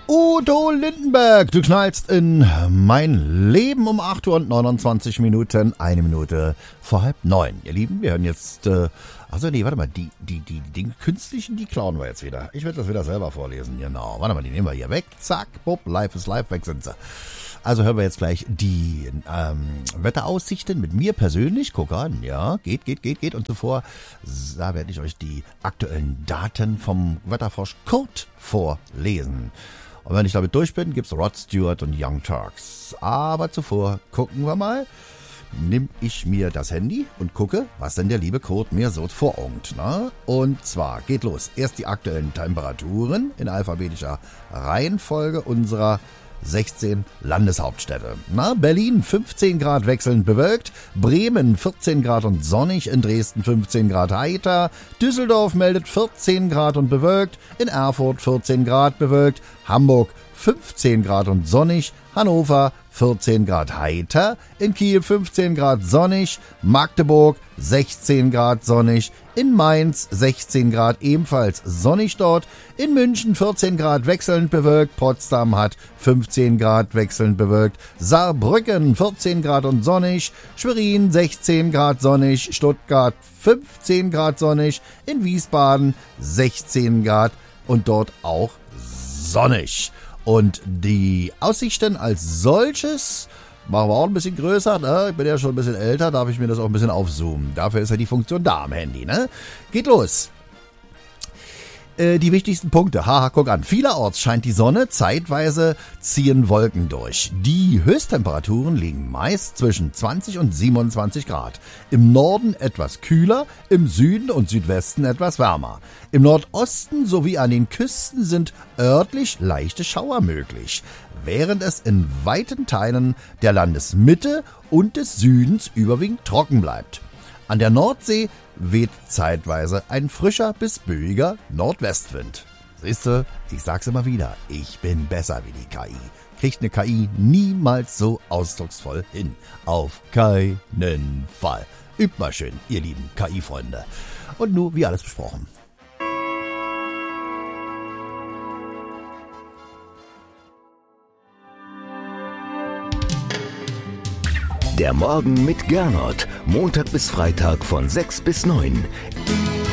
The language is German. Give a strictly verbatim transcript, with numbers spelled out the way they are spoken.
Udo Lindenberg, du knallst in mein Leben um acht Uhr und neunundzwanzig Minuten, eine Minute vor halb neun. Ihr Lieben, wir hören jetzt, äh, also nee, warte mal, die, die, die, die künstlichen, die klauen wir jetzt wieder. Ich werde das wieder selber vorlesen, genau. Warte mal, die nehmen wir hier weg, zack, bupp, live ist live, weg sind sie. Also hören wir jetzt gleich die ähm, Wetteraussichten mit mir persönlich. Guck an, ja, geht, geht, geht, geht. Und zuvor, da werde ich euch die aktuellen Daten vom Wetterfrosch Kurt vorlesen. Und wenn ich damit durch bin, gibt's Rod Stewart und Young Turks. Aber zuvor gucken wir mal, nimm ich mir das Handy und gucke, was denn der liebe Kurt mir so vorungt. Ne? Und zwar geht los. Erst die aktuellen Temperaturen in alphabetischer Reihenfolge unserer sechzehn Landeshauptstädte. Na, Berlin fünfzehn Grad wechselnd bewölkt, Bremen vierzehn Grad und sonnig, in Dresden fünfzehn Grad heiter, Düsseldorf meldet vierzehn Grad und bewölkt, in Erfurt vierzehn Grad bewölkt, Hamburg fünfzehn Grad und sonnig, Hannover vierzehn Grad heiter, in Kiel fünfzehn Grad sonnig, Magdeburg sechzehn Grad sonnig, in Mainz sechzehn Grad ebenfalls sonnig dort, in München vierzehn Grad wechselnd bewölkt, Potsdam hat fünfzehn Grad wechselnd bewölkt, Saarbrücken vierzehn Grad und sonnig, Schwerin sechzehn Grad sonnig, Stuttgart fünfzehn Grad sonnig, in Wiesbaden sechzehn Grad und dort auch sonnig. Und die Aussichten als solches machen wir auch ein bisschen größer, ne? Ich bin ja schon ein bisschen älter, darf ich mir das auch ein bisschen aufzoomen. Dafür ist ja die Funktion da am Handy, ne? Geht los. Äh, die wichtigsten Punkte. Haha, guck an. Vielerorts scheint die Sonne, zeitweise ziehen Wolken durch. Die Höchsttemperaturen liegen meist zwischen zwanzig und siebenundzwanzig Grad. Im Norden etwas kühler, im Süden und Südwesten etwas wärmer. Im Nordosten sowie an den Küsten sind örtlich leichte Schauer möglich, während es in weiten Teilen der Landesmitte und des Südens überwiegend trocken bleibt. An der Nordsee weht zeitweise ein frischer bis böiger Nordwestwind. Siehste, ich sag's immer wieder, ich bin besser wie die K I. Kriegt eine K I niemals so ausdrucksvoll hin. Auf keinen Fall. Übt mal schön, ihr lieben K I-Freunde. Und nun, wie alles besprochen. Der Morgen mit Gernot. Montag bis Freitag von sechs bis neun.